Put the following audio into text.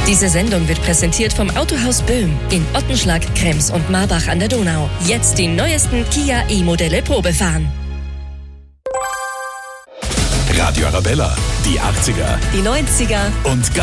Diese Sendung wird präsentiert vom Autohaus Böhm in Ottenschlag, Krems und Marbach an der Donau. Jetzt die neuesten Kia E-Modelle Probefahren. Radio Arabella, die 80er Die 90er und